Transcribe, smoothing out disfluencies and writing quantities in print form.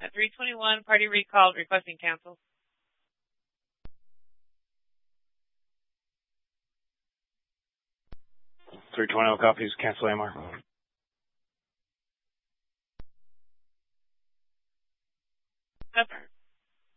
at 321, party recalled, requesting cancel. Copies, cancel AMR. Affirmed.